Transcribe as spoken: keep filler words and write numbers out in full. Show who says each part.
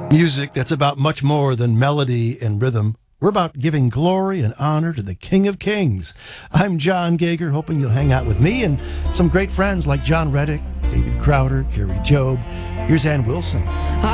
Speaker 1: Music that's about much more than melody and rhythm. We're about giving glory and honor to the King of Kings. I'm John Gager, hoping you'll hang out with me and some great friends like John Reddick, David Crowder, Gary Job. Here's Ann Wilson.